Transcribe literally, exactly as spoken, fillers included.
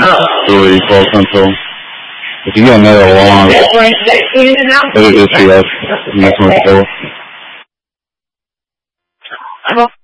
Story, Fall Central. If you get another long, it'll just be us. Next one's full.